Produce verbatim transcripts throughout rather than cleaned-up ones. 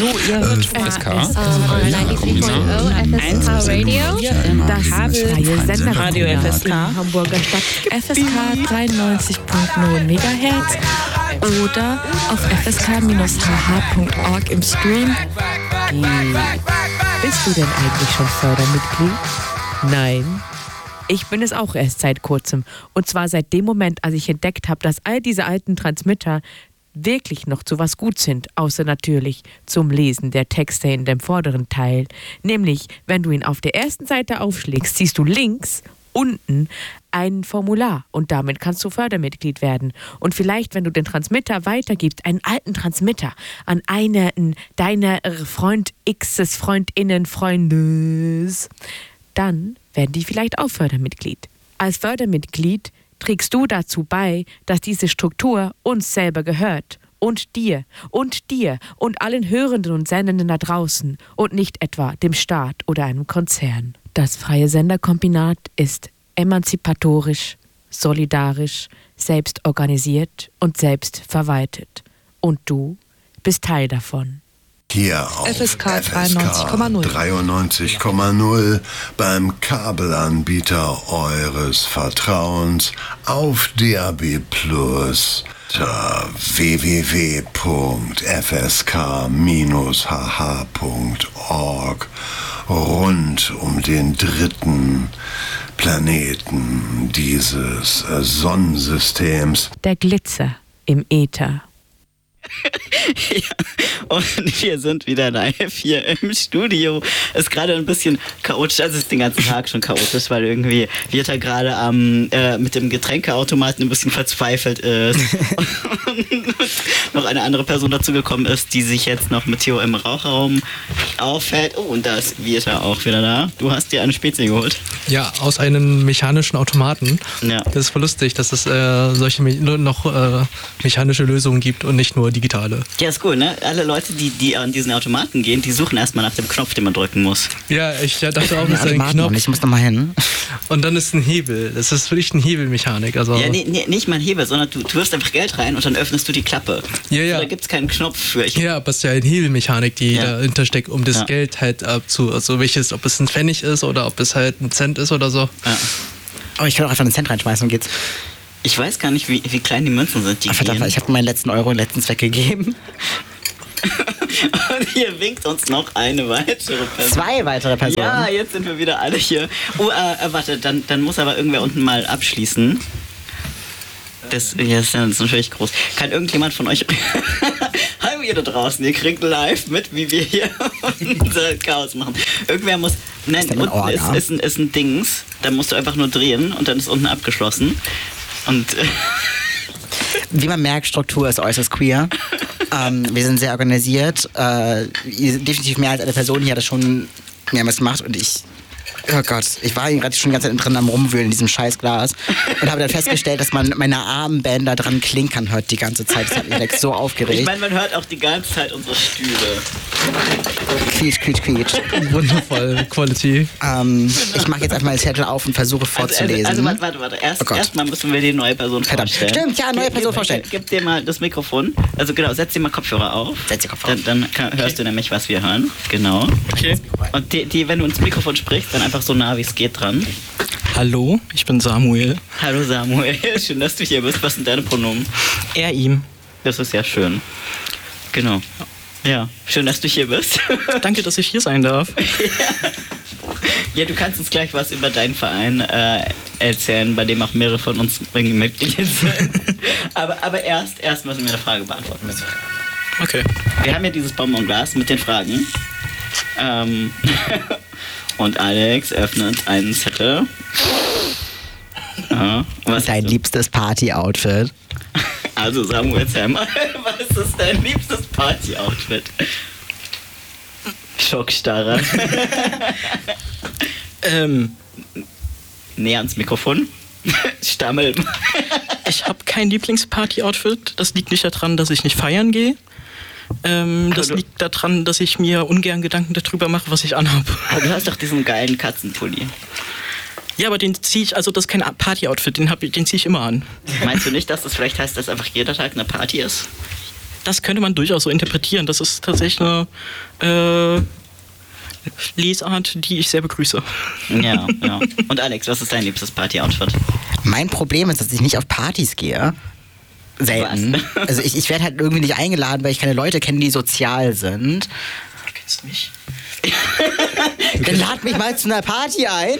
So, ihr hört F S K. neunundneunzig Komma null F S K Radio. Das freie Sender Radio F S K. in Hamburger Stadt. F S K dreiundneunzig Komma null Megahertz oder auf f s k dash h h punkt org im Stream. Bist du denn eigentlich schon Fördermitglied? Nein. Ich bin es auch erst seit kurzem. Und zwar seit dem Moment, als ich entdeckt habe, dass all diese alten Transmitter wirklich noch zu was gut sind, außer natürlich zum Lesen der Texte in dem vorderen Teil. Nämlich, wenn du ihn auf der ersten Seite aufschlägst, siehst du links unten ein Formular und damit kannst du Fördermitglied werden. Und vielleicht, wenn du den Transmitter weitergibst, einen alten Transmitter an einen deiner Freund X's, Freundinnen, Freundes, dann werden die vielleicht auch Fördermitglied. Als Fördermitglied trägst du dazu bei, dass diese Struktur uns selber gehört und dir und dir und allen Hörenden und Sendenden da draußen und nicht etwa dem Staat oder einem Konzern. Das freie Senderkombinat ist emanzipatorisch, solidarisch, selbst organisiert und selbst verwaltet. Und du bist Teil davon. Hier auf F S K dreiundneunzig Komma null dreiundneunzig Komma null beim Kabelanbieter eures Vertrauens auf D A B Plus, w w w punkt f s k dash h h punkt org rund um den dritten Planeten dieses Sonnensystems. Der Glitzer im Äther. Ja, und wir sind wieder live hier im Studio. Ist gerade ein bisschen chaotisch, also ist den ganzen Tag schon chaotisch, weil irgendwie Jutta gerade am äh, mit dem Getränkeautomaten ein bisschen verzweifelt ist. Und noch eine andere Person dazu gekommen ist, die sich jetzt noch mit Theo im Rauchraum auffällt. Oh, und da ist Jutta auch wieder da. Du hast dir eine Spezie geholt. Ja, aus einem mechanischen Automaten. Ja. Das ist voll lustig, dass es äh, solche me- noch äh, mechanische Lösungen gibt und nicht nur digitale. Ja, ist cool, ne? Alle Leute, die, die an diesen Automaten gehen, die suchen erstmal nach dem Knopf, den man drücken muss. Ja, ich dachte auch, das ist ein Knopf. Ich muss noch mal hin. Und dann ist ein Hebel. Das ist wirklich eine Hebelmechanik. Also Ja, nee, nee, nicht mal ein Hebel, sondern du, du wirfst einfach Geld rein und dann öffnest du die Klappe. Ja, ja. Da gibt es keinen Knopf für. Ich ja, aber es ist ja eine Hebelmechanik, die Ja. dahinter steckt, um das Ja. Geld halt abzu... Also welches, ob es ein Pfennig ist oder ob es halt ein Cent ist oder so. Ja. Aber ich kann auch einfach einen Cent reinschmeißen und geht's. Ich weiß gar nicht, wie, wie klein die Münzen sind, die Ach, verdammt, gehen. ich habe meinen letzten Euro letztens weggegeben. Und hier winkt uns noch eine weitere Person. Zwei weitere Personen. Ja, jetzt sind wir wieder alle hier. Oh, äh, äh, warte, dann, dann muss aber irgendwer unten mal abschließen. Das, ja, das ist natürlich groß. Kann irgendjemand von euch... Hallo ihr da draußen, ihr kriegt live mit, wie wir hier unser Chaos machen. Irgendwer muss... Nein, ist unten ist, ist, ein, ist ein Dings, da musst du einfach nur drehen und dann ist unten abgeschlossen. Und... Äh, Wie man merkt, Struktur ist äußerst queer. ähm, wir sind sehr organisiert. Äh, definitiv mehr als eine Person hier hat das schon mehrmals gemacht und ich... Oh Gott, ich war gerade schon die ganze Zeit drin am Rumwühlen in diesem scheiß Glas und habe dann festgestellt, dass man meine Armbänder dran klinkern hört die ganze Zeit. Das hat mich direkt so aufgeregt. ich meine, man hört auch die ganze Zeit unsere Stühle. Quietsch, quietsch, quietsch. Wundervoll, Quality. Ähm, ich mache jetzt einfach mal den Zettel auf und versuche vorzulesen. Also, also, warte, warte, warte. Erst, Oh Gott. Erstmal müssen wir die neue Person Verdammt. vorstellen. Stimmt, ja, neue Gib- Person gib- vorstellen. Gib dir mal das Mikrofon. Also genau, setz dir mal Kopfhörer auf. Setz dir Kopfhörer auf. Dann, dann kann, hörst du nämlich, was wir hören. Genau. Okay. Und die, die, wenn du ins Mikrofon sprichst, dann einfach so nah wie es geht dran. Hallo, ich bin Samuel. Hallo Samuel, schön, dass du hier bist. Was sind deine Pronomen? Er, ihm. Das ist ja schön. Genau. Ja, schön, dass du hier bist. Danke, dass ich hier sein darf. Ja, du kannst uns gleich was über deinen Verein äh, erzählen, bei dem auch mehrere von uns irgendwie Mitglied sind. aber, aber erst, erst müssen wir eine Frage beantworten. Okay. Wir haben ja dieses Bonbonglas mit den Fragen. Ähm, und Alex öffnet einen Zettel. Ja, was Dein liebstes Party-Outfit. Also Samuel, erzähl mal, was ist dein liebstes Party-Outfit? Schockstarre. Ähm, Näher ans Mikrofon. Stammel. ich habe kein Lieblingsparty-Outfit. Das liegt nicht daran, dass ich nicht feiern gehe. Ähm, das du- liegt daran, dass ich mir ungern Gedanken darüber mache, was ich anhabe. Aber du hast doch diesen geilen Katzenpulli. Ja, aber den ziehe ich, also das ist kein Party-Outfit, den, hab ich- den ziehe ich immer an. Meinst du nicht, dass das vielleicht heißt, dass einfach jeder Tag eine Party ist? das könnte man durchaus so interpretieren. Das ist tatsächlich eine äh, Lesart, die ich sehr begrüße. Ja, ja. Und Alex, was ist dein liebstes Party-Outfit? Mein Problem ist, dass ich nicht auf Partys gehe. Selten. Was? Also ich, ich werde halt irgendwie nicht eingeladen, weil ich keine Leute kenne, die sozial sind. Du kennst mich? Dann lad mich mal zu einer Party ein.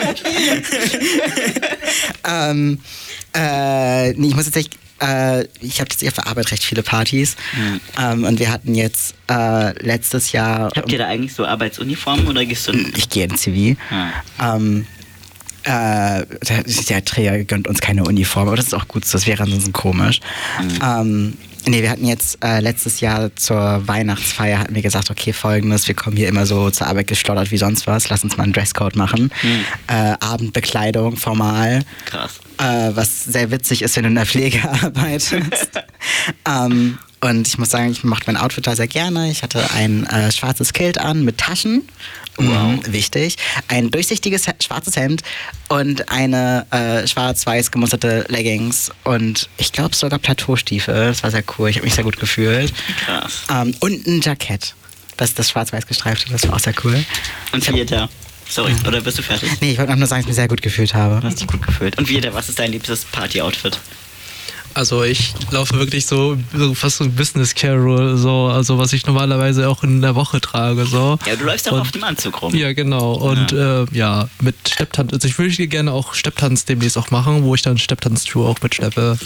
ähm, äh, nee, ich muss tatsächlich, äh, ich habe tatsächlich auf der Arbeit recht viele Partys. Mhm. Ähm, und wir hatten jetzt äh, letztes Jahr... Habt ihr da eigentlich so Arbeitsuniformen oder gehst du... Ich gehe in Zivil. Ah. Ähm, äh, der Träger gönnt uns keine Uniform, aber das ist auch gut so, das wäre ansonsten komisch. Mhm. Ähm, nee, wir hatten jetzt äh, letztes Jahr zur Weihnachtsfeier hatten wir gesagt, okay, folgendes, wir kommen hier immer so zur Arbeit geschlottert wie sonst was, lass uns mal einen Dresscode machen. Mhm. Äh, Abendbekleidung, formal. Krass. Äh, was sehr witzig ist, wenn du in der Pflege arbeitest. ähm, und ich muss sagen, ich mochte mein Outfit da sehr gerne. Ich hatte ein äh, schwarzes Kilt an mit Taschen. Wow. Mhm, wichtig. Ein durchsichtiges schwarzes Hemd und eine äh, schwarz-weiß gemusterte Leggings und ich glaube sogar Plateaustiefel. Das war sehr cool. Ich habe mich sehr gut gefühlt. Krass. Ähm, und ein Jackett. Das das schwarz-weiß gestreifte. Das war auch sehr cool. Und Vieter. Sorry, ja. Oder bist du fertig? Nee, ich wollte noch nur sagen, dass ich mich sehr gut gefühlt habe. Du hast dich gut gefühlt. Und Vieter, was ist dein liebstes Party-Outfit? Also ich laufe wirklich so, so fast so ein Business Carol, so, also was ich normalerweise auch in der Woche trage. So. Ja, du läufst auch und, auf dem Anzug rum. Ja, genau. Und ja, äh, ja mit Stepptanz. Also ich würde gerne auch Stepptanz demnächst auch machen, wo ich dann Stepptanztour auch mitschleppe.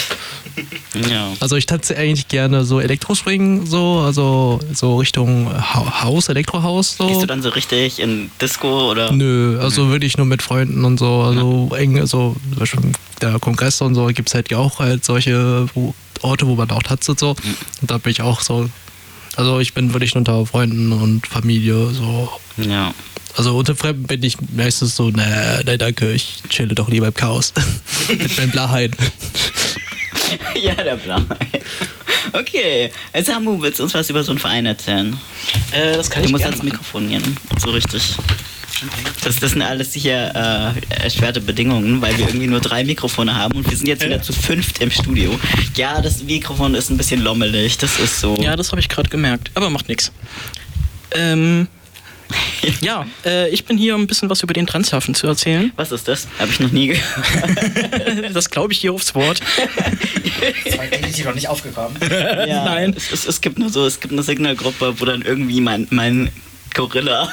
Ja. Also ich tanze eigentlich gerne so Elektrospringen, so, also so Richtung Haus, Elektrohaus. So. Gehst du dann so richtig in Disco oder? Nö, also wirklich nur mit Freunden und so, also ja. eng, also zum Beispiel der Kongress und so gibt es halt ja auch halt solche wo, Orte, wo man auch tanzt und so. Mhm. Und da bin ich auch so, also ich bin wirklich unter Freunden und Familie so. Ja. Also unter Fremden bin ich meistens so, ne, ne danke, ich chille doch lieber im Chaos. Mit meinem Blaheim. Ja, der Blaheim. Okay, jetzt Samu, willst du uns was über so einen Verein erzählen? Äh, das kann du ich musst gerne ans machen. Mikrofon gehen, so richtig. Das, das sind alles sicher äh, erschwerte Bedingungen, weil wir irgendwie nur drei Mikrofone haben und wir sind jetzt wieder zu fünft im Studio. Ja, das Mikrofon ist ein bisschen lommelig, das ist so. Ja, das habe ich gerade gemerkt, aber macht nichts. Ähm, ja, äh, ich bin hier, um ein bisschen was über den Transhafen zu erzählen. Was ist das? Habe ich noch nie gehört. Das glaube ich hier aufs Wort. Das war definitiv noch nicht aufgekommen. Ja, Nein. Es, es, es gibt nur so, es gibt eine Signalgruppe, wo dann irgendwie mein, mein Gorilla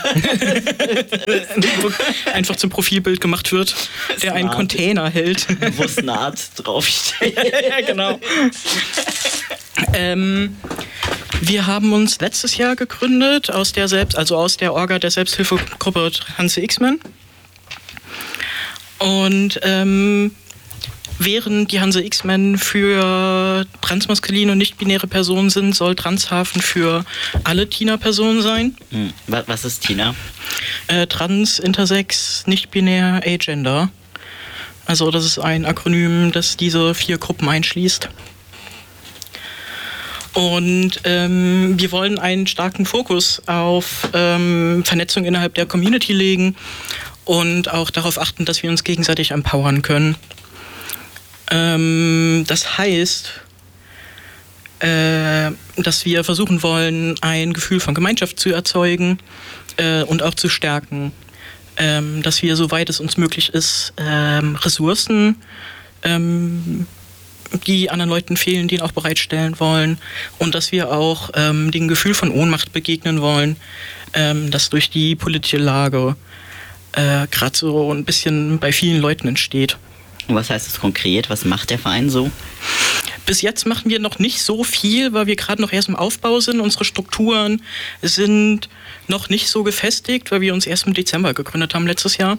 einfach zum Profilbild gemacht wird, der einen Container hält. Wo Snart draufsteht. Ja, genau. ähm, wir haben uns letztes Jahr gegründet, aus der Selbst, also aus der Orga der Selbsthilfegruppe Hanse X-Men. Und ähm, während die Hanse X-Men für transmaskuline und nicht-binäre Personen sind, soll Transhafen für alle Tina-Personen sein. Hm. Was ist Tina? Äh, Trans, Intersex, nicht-binär, Agender. Also das ist ein Akronym, das diese vier Gruppen einschließt. Und ähm, wir wollen einen starken Fokus auf ähm, Vernetzung innerhalb der Community legen und auch darauf achten, dass wir uns gegenseitig empowern können. Ähm, das heißt, äh, dass wir versuchen wollen, ein Gefühl von Gemeinschaft zu erzeugen äh, und auch zu stärken. Ähm, dass wir, soweit es uns möglich ist, ähm, Ressourcen, ähm, die anderen Leuten fehlen, die auch bereitstellen wollen und dass wir auch ähm, dem Gefühl von Ohnmacht begegnen wollen, ähm, das durch die politische Lage äh, gerade so ein bisschen bei vielen Leuten entsteht. Und was heißt das konkret? Was macht der Verein so? Bis jetzt machen wir noch nicht so viel, weil wir gerade noch erst im Aufbau sind. Unsere Strukturen sind noch nicht so gefestigt, weil wir uns erst im Dezember gegründet haben letztes Jahr.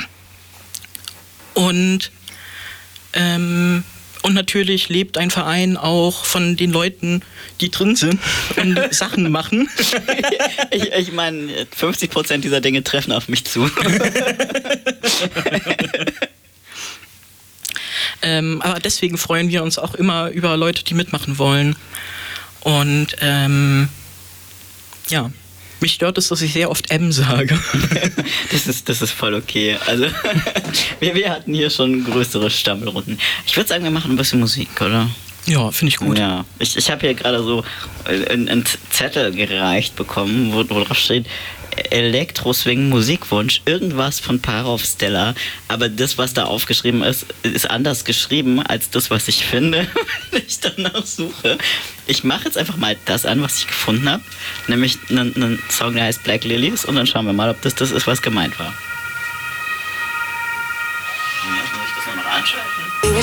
Und ähm, Und natürlich lebt ein Verein auch von den Leuten, die drin sind und Sachen machen. Ich, ich meine, fünfzig Prozent dieser Dinge treffen auf mich zu. ähm, aber deswegen freuen wir uns auch immer über Leute, die mitmachen wollen. Und ähm, ja, mich stört es, dass ich sehr oft M sage. Das ist, das ist voll okay. Also, wir, wir hatten hier schon größere Stammelrunden. Ich würde sagen, wir machen ein bisschen Musik, oder? Ja, finde ich gut. Ja, ich, ich habe hier gerade so einen, einen Zettel gereicht bekommen, wo, wo drauf steht Elektro-Swing Musikwunsch, irgendwas von Parov Stella, aber das, was da aufgeschrieben ist, ist anders geschrieben als das, was ich finde, wenn ich danach suche. Ich mache jetzt einfach mal das an, was ich gefunden habe, nämlich einen, einen Song, der heißt Black Lilies, und dann schauen wir mal, ob das das ist, was gemeint war. Jetzt muss ich das nochmal anschalten.